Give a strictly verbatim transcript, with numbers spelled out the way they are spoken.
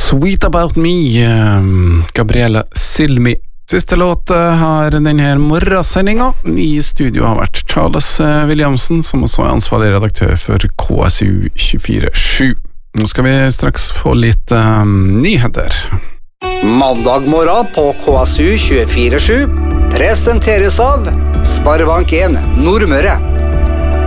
Sweet About Me, Gabriele Silmi. Siste låt har denne morgensendinga. I studio har vært Charles Williamsen, som også er ansvarlig redaktør for K S U tjuefire sju. Nå skal vi straks få litt um, nyheter. Mandag morgen på K S U tjuefire sju presenteres av Sparebank en Nordmøre.